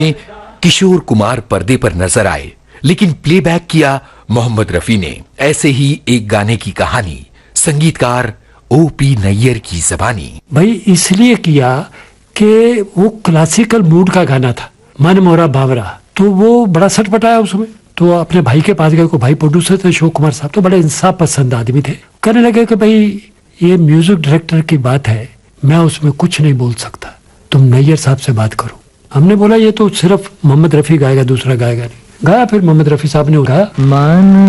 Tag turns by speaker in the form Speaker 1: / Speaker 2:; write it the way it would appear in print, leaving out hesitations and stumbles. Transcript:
Speaker 1: किशोर कुमार पर्दे पर नजर आए, लेकिन प्लेबैक किया मोहम्मद रफी ने। ऐसे ही एक गाने की कहानी, संगीतकार ओपी नैयर की जबानी।
Speaker 2: भाई इसलिए किया कि वो क्लासिकल मूड का गाना था, मन मोरा बावरा, तो वो बड़ा सटपटाया उसमें। तो अपने भाई के पास गए, को भाई प्रोड्यूसर थे अशोक कुमार साहब, तो बड़े इंसाफ पसंद आदमी थे। कहने लगे कि भाई ये म्यूजिक डायरेक्टर की बात है, मैं उसमें कुछ नहीं बोल सकता, तुम नैयर साहब से बात करो। हमने बोला ये तो सिर्फ मोहम्मद रफी गाएगा, दूसरा गाएगा नहीं। गाया, फिर मोहम्मद रफी साहब ने गाया।